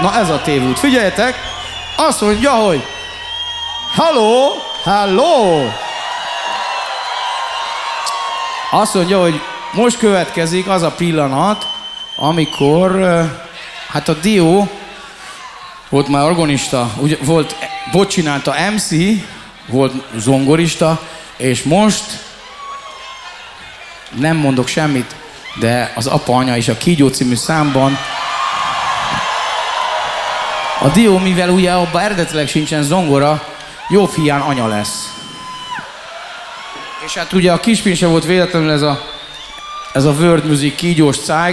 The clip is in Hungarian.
Na ez a tévút. Figyeljetek! Azt mondja, hogy halló, halló! Azt mondja, hogy most következik az a pillanat, amikor hát a Dio volt már organista, volt csinálta MC, volt zongorista, és most nem mondok semmit, de az Apa, Anya és a Kígyó című számban a Dio, mivel ugye abban eredetileg sincsen zongora, jobb hiány anya lesz. És hát ugye a Kispin sem volt véletlenül ez a World Music kígyós cáj,